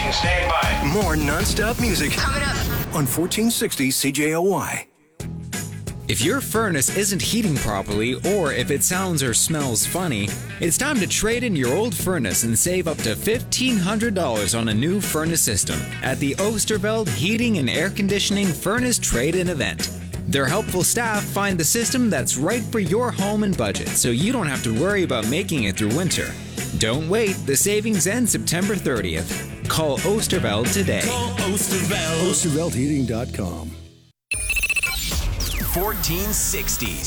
stand by. More non-stop music Coming up on 1460 CJOY. If your furnace isn't heating properly, or if it sounds or smells funny, it's time to trade in your old furnace and save up to $1,500 on a new furnace system at the Oosterveld Heating and Air Conditioning Furnace Trade-In event. Their helpful staff find the system that's right for your home and budget, so you don't have to worry about making it through winter. Don't wait, the savings end September 30th. Call Oosterveld today. Call Oosterveld. OosterveldHeating.com. 1460s.